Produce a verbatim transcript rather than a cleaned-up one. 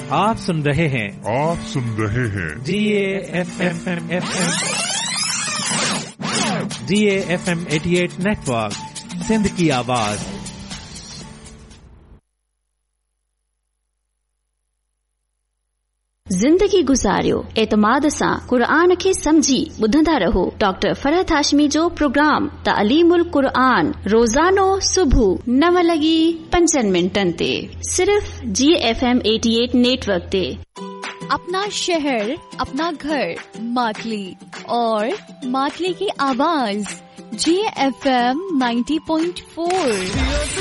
आप सुन रहे हैं आप सुन रहे हैं जी A F M F M G A F M अठासी नेटवर्क, सिंध की आवाज। ज़िंदगी गुज़ारियो एतमाद सां क़ुरान खे समझी ॿुधंदा रहो। डॉक्टर फरहत हाशमी जो प्रोग्राम तालीमुल क़ुरान रोज़ानो सुबुह नव लगी पंजन मिनटन ते सिर्फ जी एफ एम अठासी नेटवर्क ते। अपना शहर, अपना घर, मातली और मातली की आवाज जी एफ एम नब्बे पॉइंट चार।